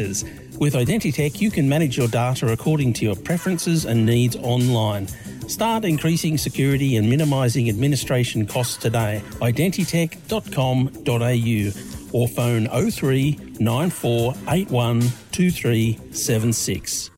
factors. With Identitech, you can manage your data according to your preferences and needs online. Start increasing security and minimising administration costs today. Identitech.com.au or phone 03 9481 2376.